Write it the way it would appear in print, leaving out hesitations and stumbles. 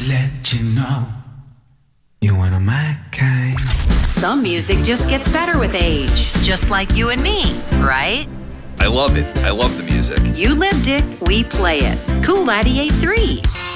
to let you know you're one of my kind. Some music just gets better with age, just like you and me, right? I love it. I love the music. You lived it, we play it. Cool 98.3.